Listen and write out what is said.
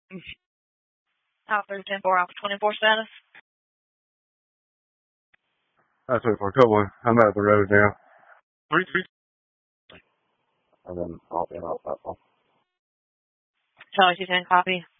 Alpha 10-4, Alpha 24 status. That's it for a couple. I'm out the road now. 3-3. And then I'll be off that one. Charlie 210, copy.